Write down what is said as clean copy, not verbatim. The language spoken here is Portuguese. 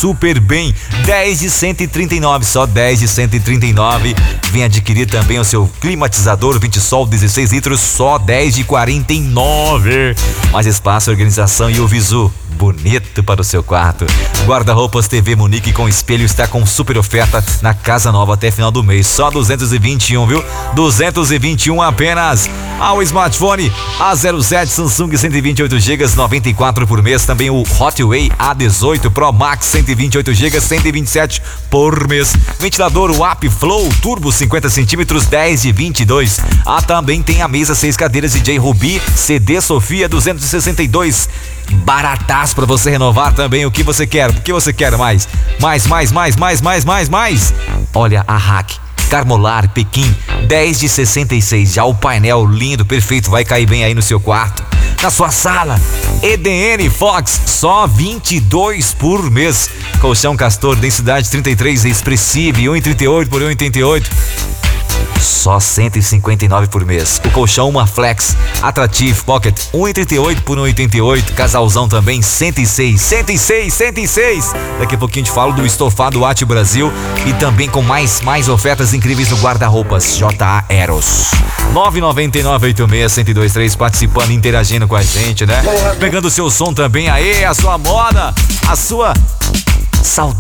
super bem. 10 de 139, só 10 de 139. Vem adquirir também o seu climatizador Ventisol 16 litros, só 10 de 49. Mais espaço, organização e o visu bonito para o seu quarto. Guarda-roupas TV Munique com espelho está com super oferta na casa nova até final do mês. Só 221, viu? 221 apenas. O smartphone A07 Samsung 128 GB, 94 por mês. Também o Hotway A18 Pro Max 128 GB, 127 por mês. Ventilador WAP Flow Turbo 50 centímetros, 10 de 22. Também tem a mesa 6 cadeiras DJ Ruby CD Sofia 262. Barataço para você renovar também o que você quer. O que você quer mais? Mais. Olha a Hack Carmolar Pequim 10 de 66. Já o painel lindo, perfeito, vai cair bem aí no seu quarto, na sua sala. EDN Fox, só 22 por mês. Colchão Castor, densidade 33, expressivo, 1,38 por 1,88. Só 159 por mês. O colchão Uma Flex Attractive Pocket 1,38 por 1,88. Casalzão também 106. Daqui a pouquinho te falo do estofado Ati Brasil e também com mais ofertas incríveis no guarda-roupas JA Eros. 999-86-1023, participando, interagindo com a gente, né? Pegando o seu som também, a sua moda, a sua saudade.